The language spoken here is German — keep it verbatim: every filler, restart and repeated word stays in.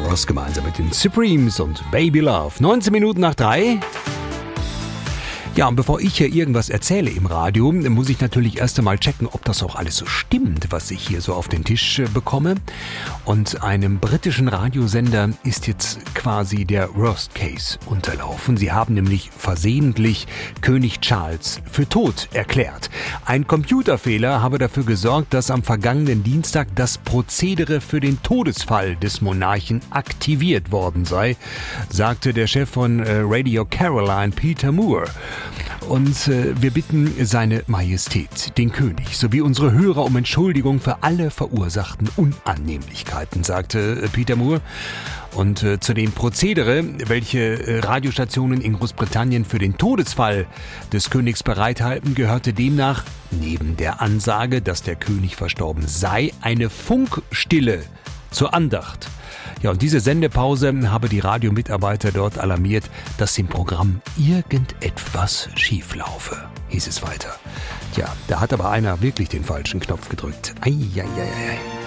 Ross gemeinsam mit den Supremes und Baby Love. neunzehn Minuten nach drei. Ja, und bevor ich hier irgendwas erzähle im Radio, muss ich natürlich erst einmal checken, ob das auch alles so stimmt, was ich hier so auf den Tisch äh, bekomme. Und einem britischen Radiosender ist jetzt quasi der Worst Case unterlaufen. Sie haben nämlich versehentlich König Charles für tot erklärt. Ein Computerfehler habe dafür gesorgt, dass am vergangenen Dienstag das Prozedere für den Todesfall des Monarchen aktiviert worden sei, sagte der Chef von äh, Radio Caroline, Peter Moore. Und äh, wir bitten seine Majestät, den König, sowie unsere Hörer um Entschuldigung für alle verursachten Unannehmlichkeiten, sagte äh, Peter Moore. Und äh, zu dem Prozedere, welche äh, Radiostationen in Großbritannien für den Todesfall des Königs bereithalten, gehörte demnach neben der Ansage, dass der König verstorben sei, eine Funkstille zur Andacht. Ja, und diese Sendepause habe die Radiomitarbeiter dort alarmiert, dass im Programm irgendetwas schieflaufe, hieß es weiter. Tja, da hat aber einer wirklich den falschen Knopf gedrückt. Ei, ei, ei, ei.